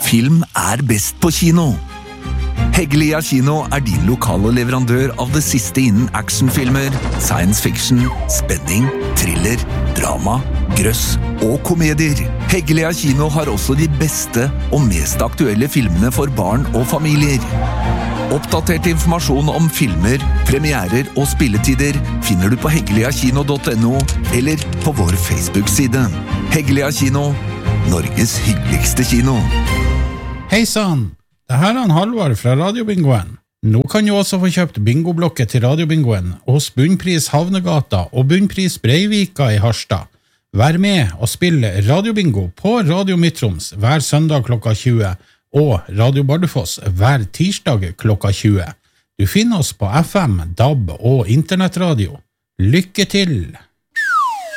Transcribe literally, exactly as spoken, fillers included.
Film er best på kino. Heggelia Kino er din lokale leverandør av det siste innen actionfilmer, science fiction, spenning, thriller, drama, grøss og komedier. Heggelia Kino har også de beste og mest aktuelle filmene for barn og familier. Oppdatert informasjon om filmer, premierer og spilletider finner du på heggelia kino punktum no eller på vår Facebook-side. Heggelia Kino, Norges hyggeligste kino. Hei sann, det her er han Halvard fra Radiobingoen. Nå kan du også få kjøpt bingoblokket til Radiobingoen hos Bunnpris Havnegata og Bunnpris Breivika i Harstad. Vær med og spill Radiobingo på Radio Midtroms hver søndag klokka tjue og Radio Bardufoss hver tirsdag klokka tjue. Du finner oss på F M, D A B og internettradio. Lykke til!